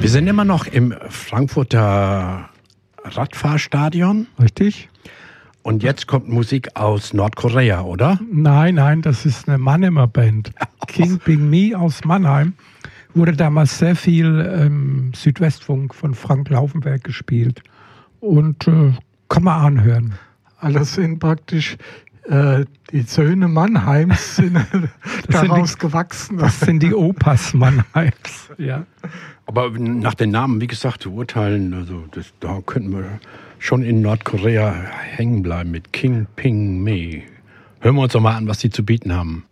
Wir sind immer noch im Frankfurter Radfahrstadion. Richtig? Und jetzt kommt Musik aus Nordkorea, oder? Nein, das ist eine Mannheimer Band. King Ping Me aus Mannheim. Wurde damals sehr viel im Südwestfunk von Frank Laufenberg gespielt. Und kann man anhören. Das sind praktisch die Söhne Mannheims sind daraus gewachsen. Das sind die Opas Mannheims, ja. Aber nach den Namen, wie gesagt, zu urteilen, also da könnten wir schon in Nordkorea hängen bleiben mit King Ping Me. Hören wir uns doch mal an, was die zu bieten haben.